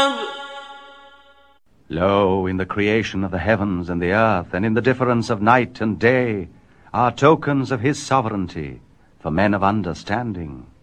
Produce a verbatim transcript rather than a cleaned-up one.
Lo, in the creation of the heavens and the earth, and in the difference of night and day, are tokens of his sovereignty for men of understanding.